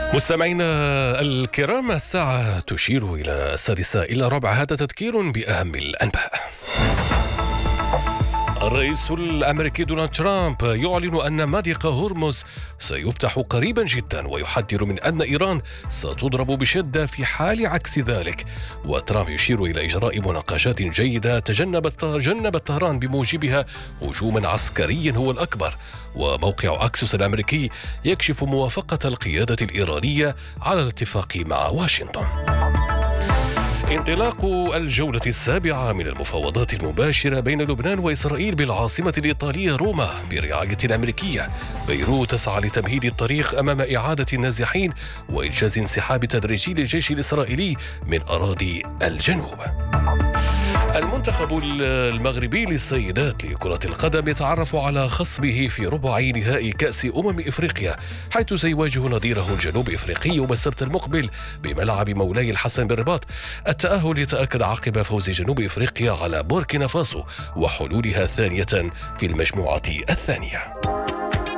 مستمعينا الكرام، الساعة تشير إلى 6:45. هذا تذكير بأهم الأنباء. الرئيس الأمريكي دونالد ترامب يعلن أن مضيق هرمز سيفتح قريبا جدا، ويحذر من أن إيران ستضرب بشدة في حال عكس ذلك. وترامب يشير إلى إجراء مناقشات جيدة تجنبت طهران بموجبها هجوما عسكريا هو الأكبر. وموقع أكسوس الأمريكي يكشف موافقة القيادة الإيرانية على الاتفاق مع واشنطن. انطلاق الجولة السابعة من المفاوضات المباشرة بين لبنان وإسرائيل بالعاصمة الإيطالية روما برعاية أمريكية. بيروت تسعى لتمهيد الطريق أمام إعادة النازحين وإنجاز انسحاب تدريجي للجيش الإسرائيلي من أراضي الجنوب. المنتخب المغربي للسيدات لكرة القدم يتعرف على خصمه في ربع نهائي كأس إفريقيا، حيث سيواجه نظيره الجنوب إفريقي يوم السبت المقبل بملعب مولاي الحسن بالرباط. التأهل يتأكد عقب فوز جنوب إفريقيا على بوركينا فاسو وحلولها ثانية في المجموعة الثانية.